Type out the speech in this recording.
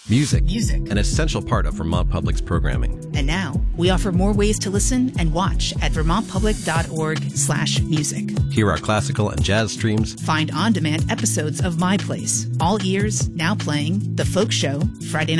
Music. Music. An essential part of Vermont Public's programming. And now we offer more ways to listen and watch at vermontpublic.org/music. Hear our classical and jazz streams. Find on-demand episodes of My Place, All Ears, now playing, The Folk Show, Friday